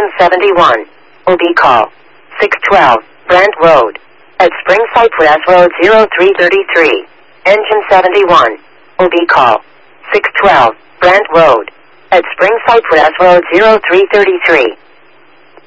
71. OB call. 612. Brent Road. At Spring Cypress Road 0333. Engine 71. OB call. 612. Brent Road. At Spring Cypress Road 0333.